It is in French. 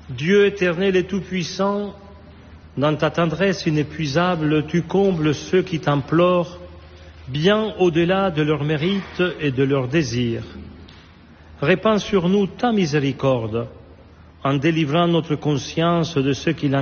Dieu éternel et tout-puissant, dans ta tendresse inépuisable, tu combles ceux qui t'implorent, bien au-delà de leurs mérites et de leurs désirs. Répands sur nous ta miséricorde, en délivrant notre conscience de ce qui